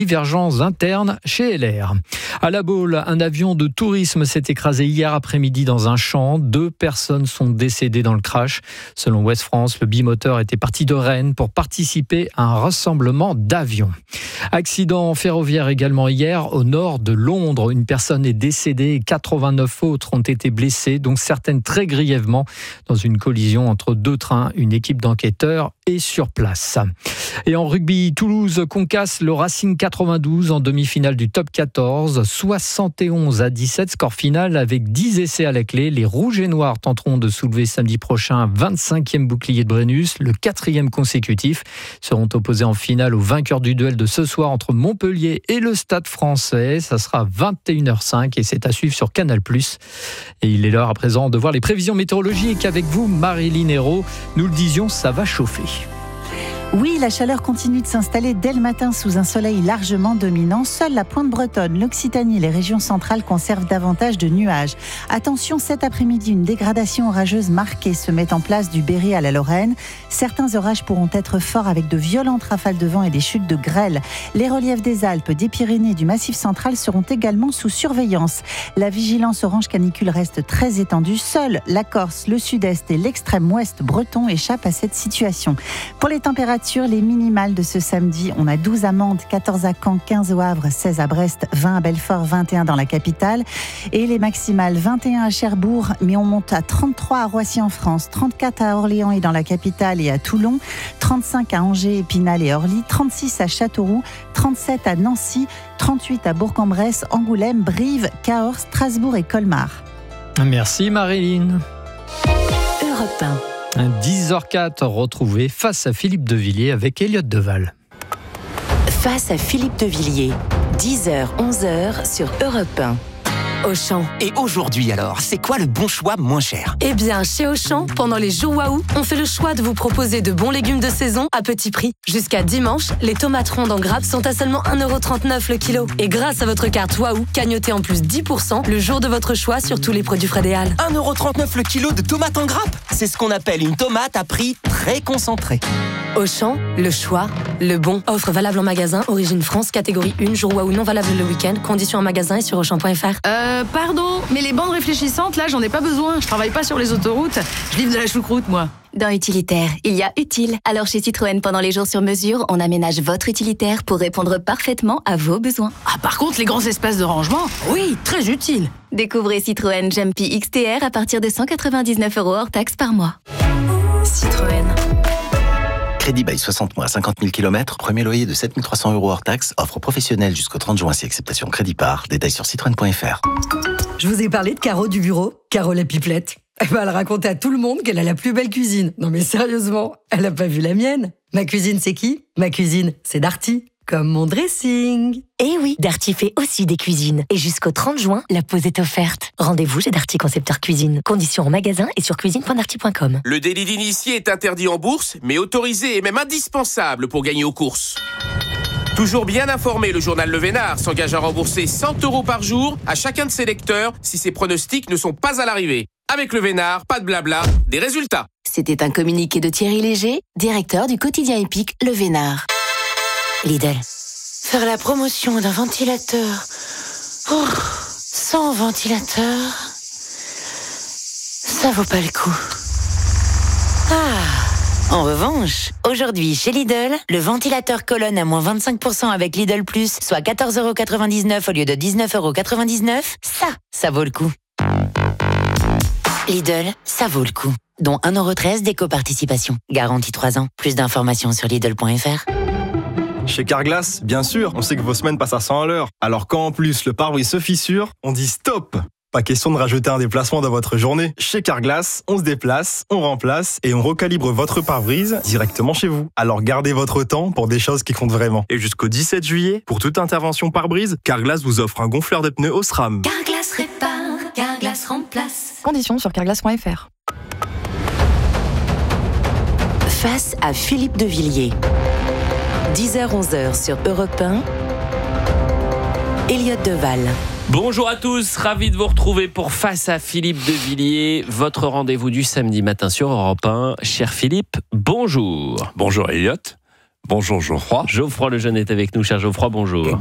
divergences internes chez LR. À La Baule, un avion de tourisme s'est écrasé hier après-midi dans un champ. 2 personnes sont décédées dans le crash. Selon Ouest France, le bimoteur était parti de Rennes pour participer à un rassemblement d'avions. Accident ferroviaire également hier au nord de Londres. Une personne est décédée et 89 autres ont été blessées, dont certaines très grièvement, dans une collision entre 2 trains. Une équipe d'enquêteurs est sur place. Et en rugby, Toulouse concasse le Racing 92 en demi-finale du top 14. 71-17, score final avec 10 essais à la clé. Les Rouges et Noirs tenteront de soulever samedi prochain un 25e bouclier de Brennus, le 4e consécutif. Seront opposés en finale aux vainqueurs du duel de ce soir entre Montpellier et le Stade Français. Ça sera 21h05 et c'est à suivre sur Canal+. Et il est l'heure à présent de voir les prévisions météorologiques avec vous, Marilyn Hérault. Nous le disions, ça va chauffer. Oui, la chaleur continue de s'installer dès le matin sous un soleil largement dominant. Seule la pointe bretonne, l'Occitanie et les régions centrales conservent davantage de nuages. Attention, cet après-midi, une dégradation orageuse marquée se met en place du Berry à la Lorraine. Certains orages pourront être forts avec de violentes rafales de vent et des chutes de grêle. Les reliefs des Alpes, des Pyrénées et du Massif central seront également sous surveillance. La vigilance orange canicule reste très étendue. Seule la Corse, le sud-est et l'extrême ouest breton échappent à cette situation. Pour les températures, les minimales de ce samedi, on a 12 à Mende, 14 à Caen, 15 au Havre, 16 à Brest, 20 à Belfort, 21 dans la capitale. Et les maximales, 21 à Cherbourg, mais on monte à 33 à Roissy en France, 34 à Orléans et dans la capitale et à Toulon, 35 à Angers, Épinal et Orly, 36 à Châteauroux, 37 à Nancy, 38 à Bourg-en-Bresse, Angoulême, Brive, Cahors, Strasbourg et Colmar. Merci Marilyn. Europe 1. 10h04, retrouvé face à Philippe Devilliers avec Elliott Deval. Face à Philippe Devilliers, 10h, 11h sur Europe 1. Auchan. Et aujourd'hui alors, c'est quoi le bon choix moins cher ? Eh bien, chez Auchan, pendant les jours Waouh, on fait le choix de vous proposer de bons légumes de saison à petit prix. Jusqu'à dimanche, les tomates rondes en grappe sont à seulement 1,39€ le kilo. Et grâce à votre carte Waouh, cagnotez en plus 10% le jour de votre choix sur tous les produits Frédéal. 1,39€ le kilo de tomates en grappe ? C'est ce qu'on appelle une tomate à prix très concentré. Auchan, le choix, le bon. Offre valable en magasin, origine France, catégorie 1, jour Waouh non valable le week-end. Conditions en magasin et sur Auchan.fr. Pardon, mais les bandes réfléchissantes, là, j'en ai pas besoin. Je travaille pas sur les autoroutes. Je livre de la choucroute, moi. Dans Utilitaire, il y a utile. Alors chez Citroën, pendant les jours sur mesure, on aménage votre utilitaire pour répondre parfaitement à vos besoins. Ah, par contre, les grands espaces de rangement, oui, très utile. Découvrez Citroën Jumpy XTR à partir de 199€ hors taxe par mois. Citroën. Crédit bail 60 mois, 50 000 km, premier loyer de 7 300€ hors taxe, offre professionnelle jusqu'au 30 juin si acceptation crédit par. Détails sur citroën.fr. Je vous ai parlé de Caro du bureau, Caro la pipelette. Elle raconte à tout le monde qu'elle a la plus belle cuisine. Non mais sérieusement, elle a pas vu la mienne. Ma cuisine, c'est qui ? Ma cuisine, c'est Darty. Comme mon dressing. Eh oui, Darty fait aussi des cuisines. Et jusqu'au 30 juin, la pause est offerte. Rendez-vous chez Darty Concepteur Cuisine. Conditions en magasin et sur cuisine.darty.com. Le délit d'initié est interdit en bourse, mais autorisé et même indispensable pour gagner aux courses. Toujours bien informé, le journal Le Vénard s'engage à rembourser 100€ par jour à chacun de ses lecteurs si ses pronostics ne sont pas à l'arrivée. Avec Le Vénard, pas de blabla, des résultats. C'était un communiqué de Thierry Léger, directeur du quotidien épique Le Vénard. Lidl. Faire la promotion d'un ventilateur sans ventilateur, ça vaut pas le coup. En revanche, aujourd'hui chez Lidl, le ventilateur colonne à moins 25% avec Lidl Plus, soit 14,99€ au lieu de 19,99€, ça vaut le coup. Lidl, ça vaut le coup. Dont 1,13€ d'éco-participation. Garantie 3 ans. Plus d'informations sur Lidl.fr. Chez Carglass, bien sûr, on sait que vos semaines passent à 100 à l'heure. Alors quand en plus le pare-brise se fissure, on dit stop. Pas question de rajouter un déplacement dans votre journée. Chez Carglass, on se déplace, on remplace et on recalibre votre pare-brise directement chez vous. Alors gardez votre temps pour des choses qui comptent vraiment. Et jusqu'au 17 juillet, pour toute intervention pare-brise, Carglass vous offre un gonfleur de pneus au SRAM. Carglass répare, Carglass remplace. Conditions sur carglass.fr. Face à Philippe Devilliers. 10h-11h sur Europe 1. Elliott Deval. Bonjour à tous, ravi de vous retrouver pour Face à Philippe Devilliers, votre rendez-vous du samedi matin sur Europe 1. Cher Philippe, bonjour. Bonjour Elliott. Bonjour Geoffroy. Geoffroy Lejeune est avec nous. Cher Geoffroy, bonjour.